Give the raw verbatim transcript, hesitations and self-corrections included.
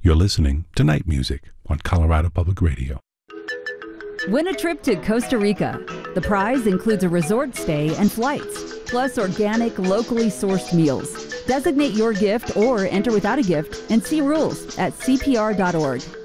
You're listening to Night Music on Colorado Public Radio. Win a trip to Costa Rica. The prize includes a resort stay and flights, plus organic, locally sourced meals. Designate your gift or enter without a gift and see rules at C P R dot org.